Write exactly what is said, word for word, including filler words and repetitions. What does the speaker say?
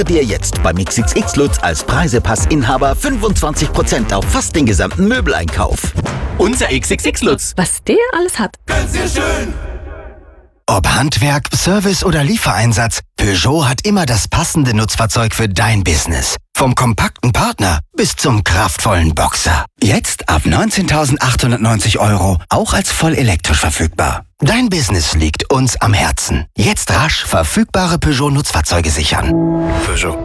Dir jetzt beim X X X Lutz als Preisepassinhaber fünfundzwanzig Prozent auf fast den gesamten Möbeleinkauf. Unser X X X Lutz. Was der alles hat. Ganz sehr schön. Ob Handwerk, Service oder Liefereinsatz, Peugeot hat immer das passende Nutzfahrzeug für dein Business. Vom kompakten Partner bis zum kraftvollen Boxer. Jetzt ab neunzehntausendachthundertneunzig Euro, auch als voll elektrisch verfügbar. Dein Business liegt uns am Herzen. Jetzt rasch verfügbare Peugeot-Nutzfahrzeuge sichern. Peugeot.